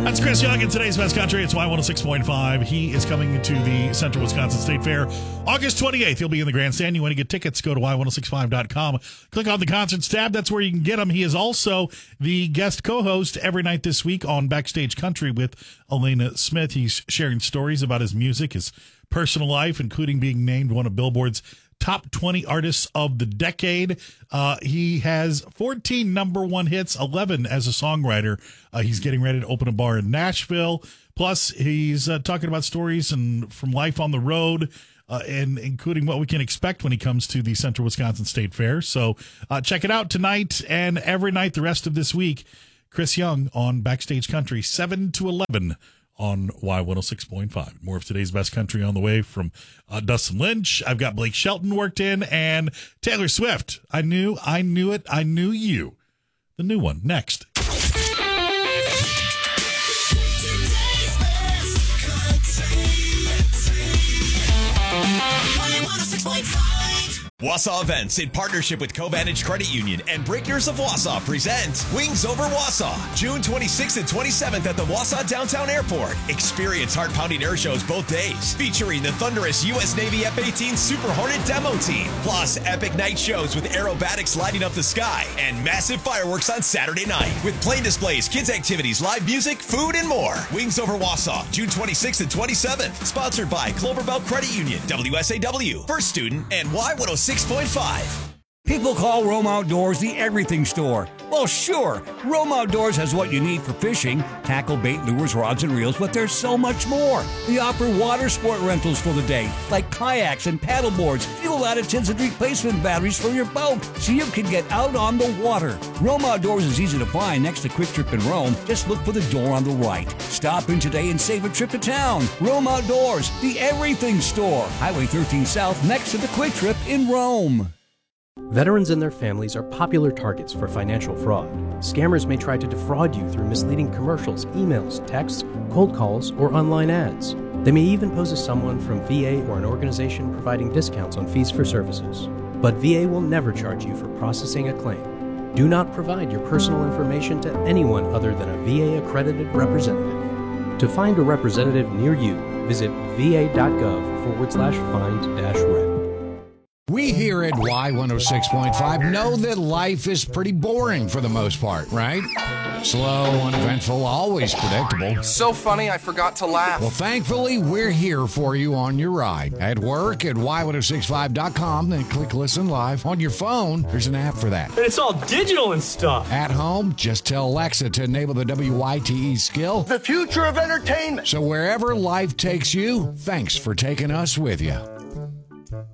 That's Chris Young in today's Best Country. It's Y106.5. He is coming to the Central Wisconsin State Fair August 28th. He'll be in the grandstand. You want to get tickets, go to Y1065.com. Click on the concerts tab. That's where you can get them. He is also the guest co-host every night this week on Backstage Country with Elena Smith. He's sharing stories about his music, his personal life, including being named one of Billboard's top 20 artists of the decade. He has 14 number one hits, 11 as a songwriter. He's getting ready to open a bar in Nashville. Plus, he's talking about stories and from life on the road, and including what we can expect when he comes to the Central Wisconsin State Fair. So check it out tonight and every night the rest of this week. Chris Young on Backstage Country, 7 to 11. On Y106.5. More of today's Best Country on the way from Dustin Lynch. I've got Blake Shelton worked in and Taylor Swift. I knew it. I knew you. The new one next. Wausau Events, in partnership with Co-Vantage Credit Union and Breakers of Wausau, present Wings Over Wausau, June 26th and 27th at the Wausau Downtown Airport. Experience heart-pounding air shows both days, featuring the thunderous U.S. Navy F-18 Super Hornet demo team, plus epic night shows with aerobatics lighting up the sky, and massive fireworks on Saturday night, with plane displays, kids' activities, live music, food, and more. Wings Over Wausau, June 26th and 27th, sponsored by Cloverbelt Credit Union, WSAW, First Student, and Y106.5. People call Rome Outdoors the everything store. Well, sure, Rome Outdoors has what you need for fishing, tackle, bait, lures, rods, and reels, but there's so much more. They offer water sport rentals for the day, like kayaks and paddle boards, fuel additives, and replacement batteries for your boat, so you can get out on the water. Rome Outdoors is easy to find next to Quick Trip in Rome. Just look for the door on the right. Stop in today and save a trip to town. Rome Outdoors, the everything store. Highway 13 South, next to the Quick Trip in Rome. Veterans and their families are popular targets for financial fraud. Scammers may try to defraud you through misleading commercials, emails, texts, cold calls, or online ads. They may even pose as someone from VA or an organization providing discounts on fees for services. But VA will never charge you for processing a claim. Do not provide your personal information to anyone other than a VA-accredited representative. To find a representative near you, visit va.gov/find-rep. We here at Y106.5 know that life is pretty boring for the most part, right? Slow, uneventful, always predictable. So funny, I forgot to laugh. Well, thankfully, we're here for you on your ride. At work at Y1065.com, then click Listen Live. On your phone, there's an app for that. And it's all digital and stuff. At home, just tell Alexa to enable the WYTE skill. The future of entertainment. So wherever life takes you, thanks for taking us with you.